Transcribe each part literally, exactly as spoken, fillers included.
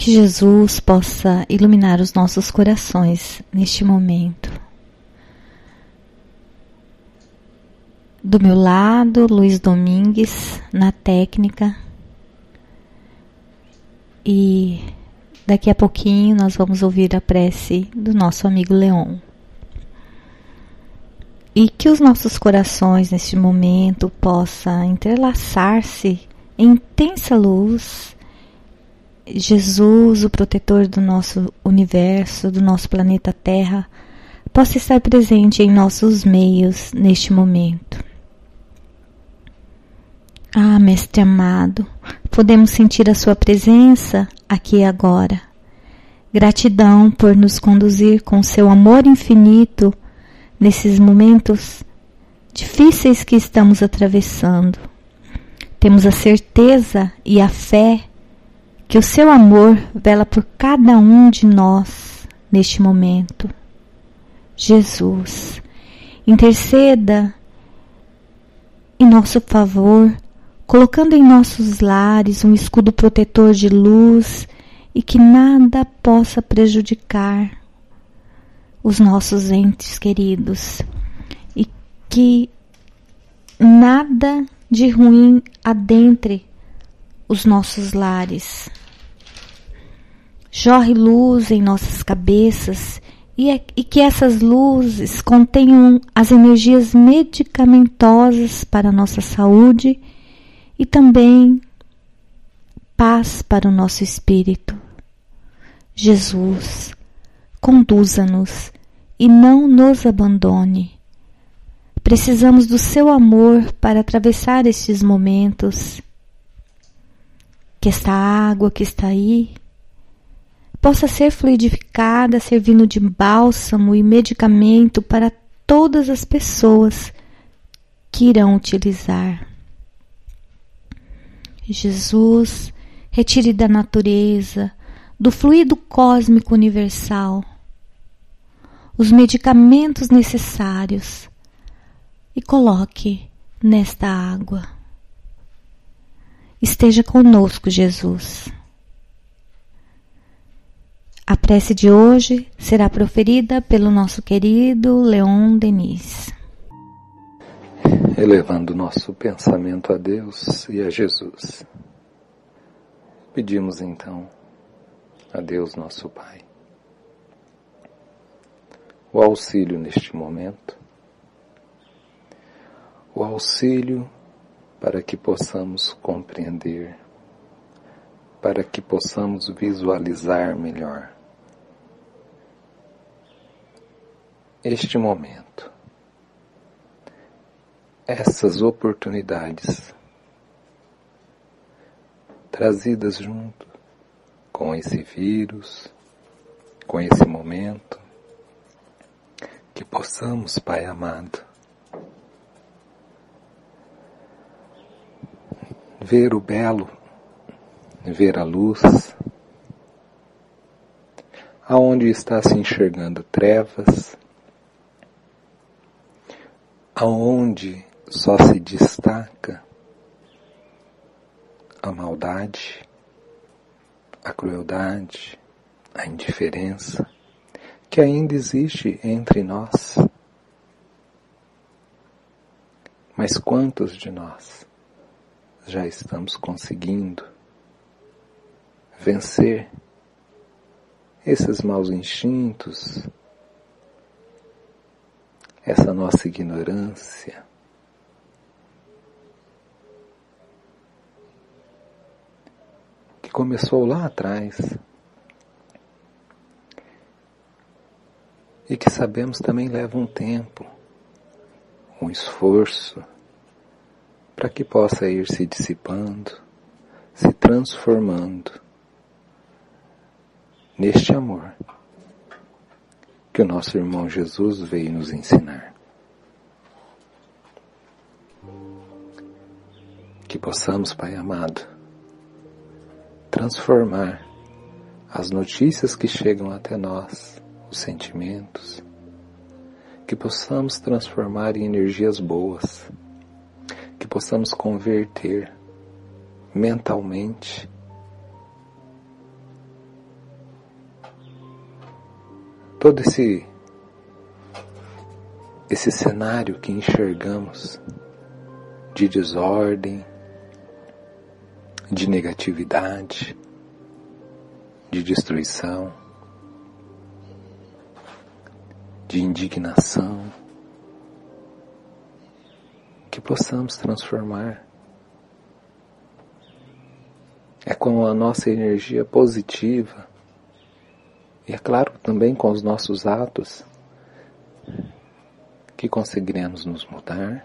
Que Jesus possa iluminar os nossos corações neste momento. Do meu lado, Luiz Domingues, na técnica. E daqui a pouquinho nós vamos ouvir a prece do nosso amigo Leon. E que os nossos corações neste momento possam entrelaçar-se em intensa luz. Jesus, o protetor do nosso universo, do nosso planeta Terra, possa estar presente em nossos meios neste momento. Ah, Mestre amado, podemos sentir a sua presença aqui e agora. Gratidão por nos conduzir com seu amor infinito nesses momentos difíceis que estamos atravessando. Temos a certeza e a fé que o seu amor vela por cada um de nós neste momento. Jesus, interceda em nosso favor, colocando em nossos lares um escudo protetor de luz e que nada possa prejudicar os nossos entes queridos e que nada de ruim adentre os nossos lares. Jorre luz em nossas cabeças e, é, e que essas luzes contenham as energias medicamentosas para a nossa saúde e também paz para o nosso espírito. Jesus, conduza-nos e não nos abandone. Precisamos do seu amor para atravessar estes momentos. Que esta água que está aí possa ser fluidificada, servindo de bálsamo e medicamento para todas as pessoas que irão utilizar. Jesus, retire da natureza, do fluido cósmico universal, os medicamentos necessários e coloque nesta água. Esteja conosco, Jesus. A prece de hoje será proferida pelo nosso querido Leon Denis. Elevando nosso pensamento a Deus e a Jesus, pedimos então a Deus nosso Pai o auxílio neste momento, o auxílio para que possamos compreender, para que possamos visualizar melhor este momento, essas oportunidades trazidas junto com esse vírus, com esse momento, que possamos, Pai amado, ver o belo, ver a luz, aonde está se enxergando trevas, aonde só se destaca a maldade, a crueldade, a indiferença que ainda existe entre nós. Mas quantos de nós já estamos conseguindo vencer esses maus instintos, essa nossa ignorância, que começou lá atrás e que sabemos também leva um tempo, um esforço, para que possa ir se dissipando, se transformando neste amor que o nosso irmão Jesus veio nos ensinar. Que possamos, Pai amado, transformar as notícias que chegam até nós, os sentimentos, que possamos transformar em energias boas, que possamos converter mentalmente todo esse, esse cenário que enxergamos de desordem, de negatividade, de destruição, de indignação, que possamos transformar. É com a nossa energia positiva, e é claro também com os nossos atos, que conseguiremos nos mudar,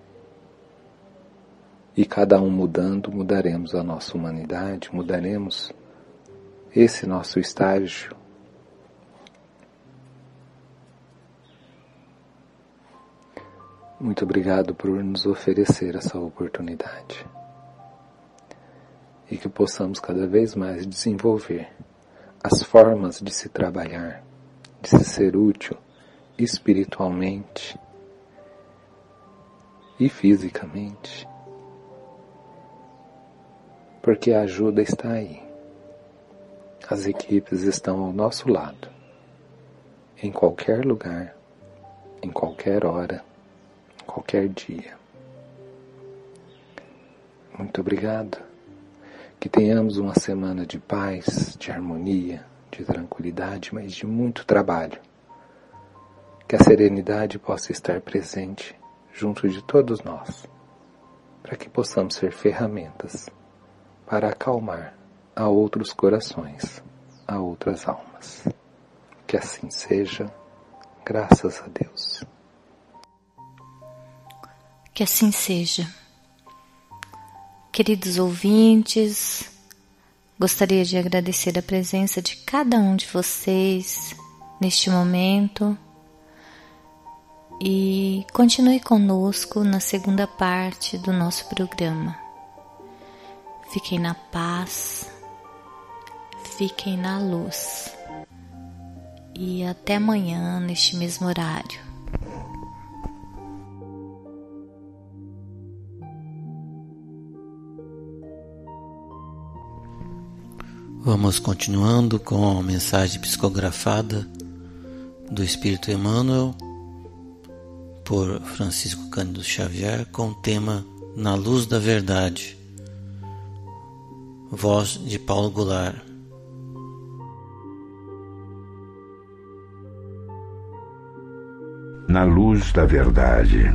e cada um mudando, mudaremos a nossa humanidade, mudaremos esse nosso estágio. Muito obrigado por nos oferecer essa oportunidade. E que possamos cada vez mais desenvolver as formas de se trabalhar, de se ser útil espiritualmente e fisicamente. Porque a ajuda está aí. As equipes estão ao nosso lado, em qualquer lugar, em qualquer hora, em qualquer dia. Muito obrigado. Que tenhamos uma semana de paz, de harmonia, de tranquilidade, mas de muito trabalho. Que a serenidade possa estar presente junto de todos nós, para que possamos ser ferramentas para acalmar a outros corações, a outras almas. Que assim seja, graças a Deus. Que assim seja. Queridos ouvintes, gostaria de agradecer a presença de cada um de vocês neste momento e continue conosco na segunda parte do nosso programa. Fiquem na paz, fiquem na luz e até amanhã neste mesmo horário. Vamos continuando com a mensagem psicografada do Espírito Emmanuel por Francisco Cândido Xavier com o tema Na Luz da Verdade. Voz de Paulo Goulart. Na luz da verdade.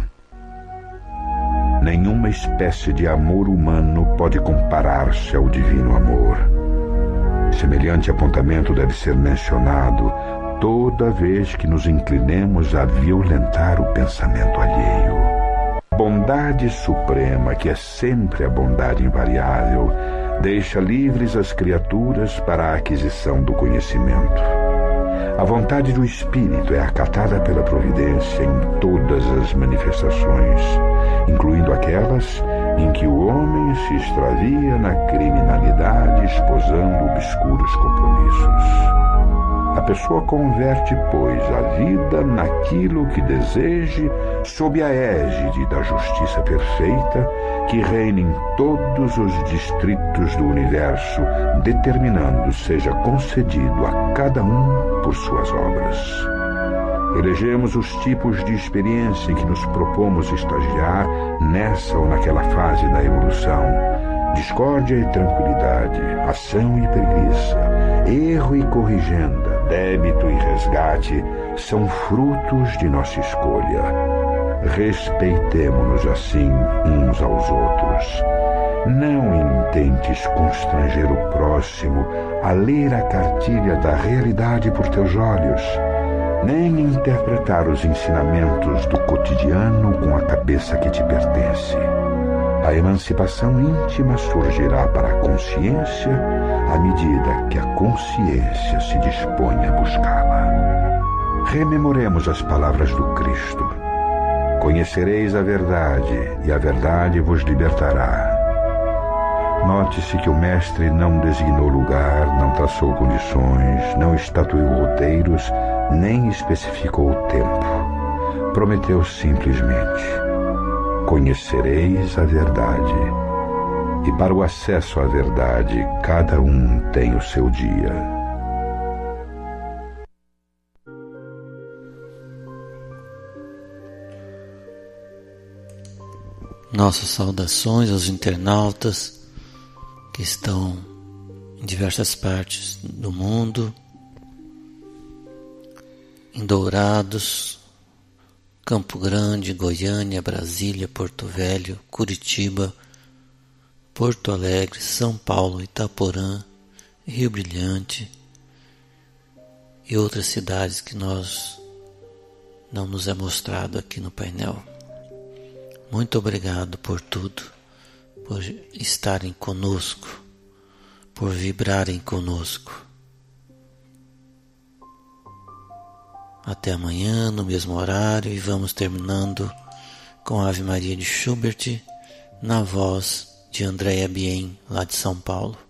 Nenhuma espécie de amor humano pode comparar-se ao divino amor. Semelhante apontamento deve ser mencionado toda vez que nos inclinemos a violentar o pensamento alheio. Bondade suprema, que é sempre a bondade invariável, deixa livres as criaturas para a aquisição do conhecimento. A vontade do Espírito é acatada pela providência em todas as manifestações, incluindo aquelas em que o homem se extravia na criminalidade, esposando obscuros compromissos. A pessoa converte, pois, a vida naquilo que deseje, sob a égide da justiça perfeita, que reina em todos os distritos do universo, determinando seja concedido a cada um por suas obras. Elegemos os tipos de experiência em que nos propomos estagiar nessa ou naquela fase da evolução. Discórdia e tranquilidade, ação e preguiça, erro e corrigenda, débito e resgate são frutos de nossa escolha. Respeitemo-nos assim uns aos outros. Não intentes constranger o próximo a ler a cartilha da realidade por teus olhos, nem interpretar os ensinamentos do cotidiano com a cabeça que te pertence. A emancipação íntima surgirá para a consciência à medida que a consciência se dispõe a buscá-la. Rememoremos as palavras do Cristo. Conhecereis a verdade, e a verdade vos libertará. Note-se que o Mestre não designou lugar, não traçou condições, não estatuiu roteiros, nem especificou o tempo. Prometeu simplesmente: conhecereis a verdade. E para o acesso à verdade, cada um tem o seu dia. Nossas saudações aos internautas que estão em diversas partes do mundo, em Dourados, Campo Grande, Goiânia, Brasília, Porto Velho, Curitiba, Porto Alegre, São Paulo, Itaporã, Rio Brilhante e outras cidades que nós não nos é mostrado aqui no painel. Muito obrigado por tudo, por estarem conosco, por vibrarem conosco. Até amanhã, no mesmo horário, e vamos terminando com a Ave Maria de Schubert, na voz de Andréa Bien, lá de São Paulo.